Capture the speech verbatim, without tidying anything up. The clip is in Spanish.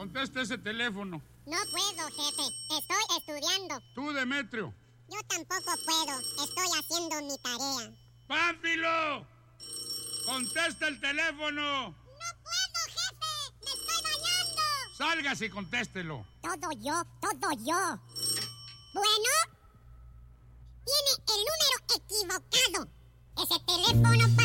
Contesta ese teléfono. No puedo, jefe. Estoy estudiando. Tú, Demetrio. Yo tampoco puedo. Estoy haciendo mi tarea. ¡Pánfilo! ¡Contesta el teléfono! ¡No puedo, jefe! ¡Me estoy bañando! ¡Sálgase y contéstelo! Todo yo, todo yo. Bueno, tiene el número equivocado. Ese teléfono